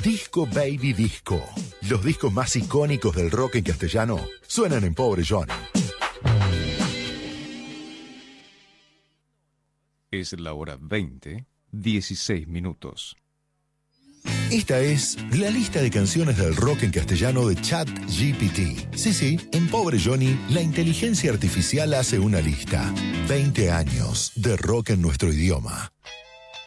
Disco Baby Disco. Los discos más icónicos del rock en castellano suenan en Pobre Johnny. Es la hora 20, 16 minutos. Esta es la lista de canciones del rock en castellano de ChatGPT. Sí, en Pobre Johnny, la inteligencia artificial hace una lista. 20 años de rock en nuestro idioma.